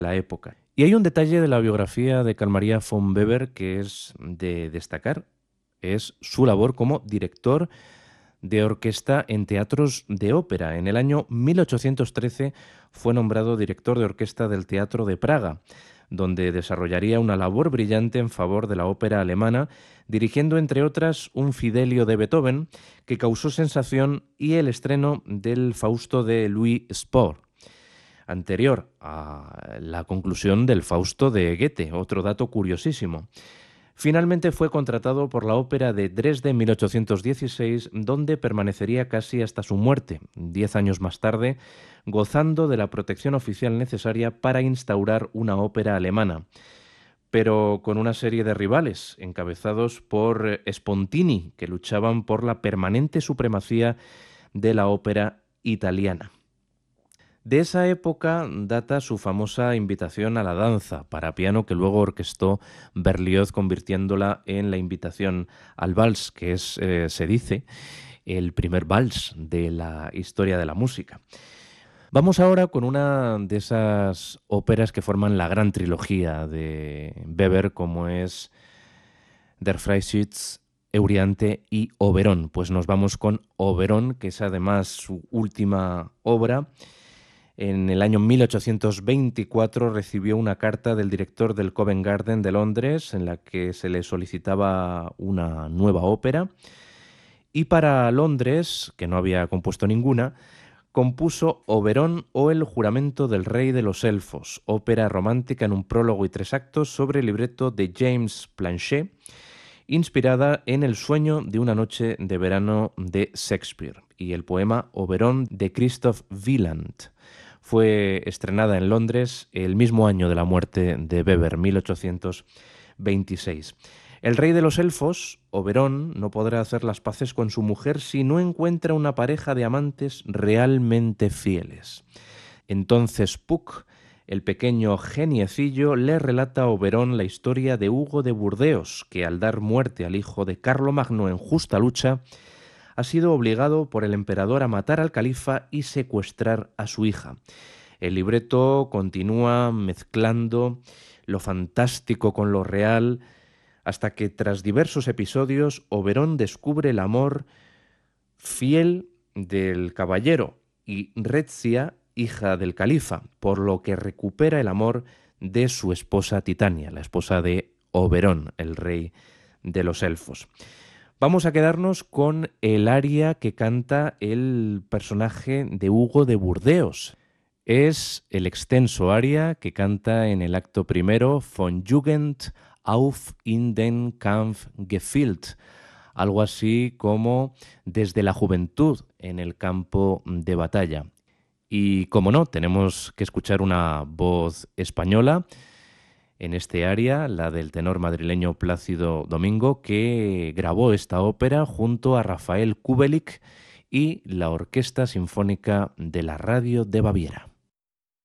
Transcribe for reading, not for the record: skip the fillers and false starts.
la época. Y hay un detalle de la biografía de Carl Maria von Weber que es de destacar, es su labor como director de orquesta en teatros de ópera. En el año 1813 fue nombrado director de orquesta del Teatro de Praga, donde desarrollaría una labor brillante en favor de la ópera alemana, dirigiendo entre otras un Fidelio de Beethoven que causó sensación y el estreno del Fausto de Louis Spohr, anterior a la conclusión del Fausto de Goethe, otro dato curiosísimo. Finalmente fue contratado por la Ópera de Dresde en 1816, donde permanecería casi hasta su muerte, 10 años más tarde, gozando de la protección oficial necesaria para instaurar una ópera alemana, pero con una serie de rivales, encabezados por Spontini, que luchaban por la permanente supremacía de la ópera italiana. De esa época data su famosa invitación a la danza para piano que luego orquestó Berlioz convirtiéndola en la invitación al vals, que es, se dice, el primer vals de la historia de la música. Vamos ahora con una de esas óperas que forman la gran trilogía de Weber, como es Der Freischütz, Euryante y Oberon. Pues nos vamos con Oberon, que es además su última obra. En el año 1824 recibió una carta del director del Covent Garden de Londres en la que se le solicitaba una nueva ópera y para Londres, que no había compuesto ninguna, compuso Oberón o El juramento del rey de los elfos, ópera romántica en un prólogo y 3 actos sobre el libreto de James Planchet, inspirada en El sueño de una noche de verano de Shakespeare, y el poema Oberón de Christoph Wieland. Fue estrenada en Londres el mismo año de la muerte de Weber, 1826. El rey de los elfos, Oberón, no podrá hacer las paces con su mujer si no encuentra una pareja de amantes realmente fieles. Entonces Puck, el pequeño geniecillo, le relata a Oberón la historia de Hugo de Burdeos, que al dar muerte al hijo de Carlomagno en justa lucha, ha sido obligado por el emperador a matar al califa y secuestrar a su hija. El libreto continúa mezclando lo fantástico con lo real, hasta que tras diversos episodios Oberón descubre el amor fiel del caballero y Rezia, hija del califa, por lo que recupera el amor de su esposa Titania, la esposa de Oberón, el rey de los elfos. Vamos a quedarnos con el aria que canta el personaje de Hugo de Burdeos. Es el extenso aria que canta en el acto primero Von Jugend auf in den Kampf geführt, algo así como desde la juventud en el campo de batalla. Y como no, tenemos que escuchar una voz española en este aria, la del tenor madrileño Plácido Domingo, que grabó esta ópera junto a Rafael Kubelik y la Orquesta Sinfónica de la Radio de Baviera.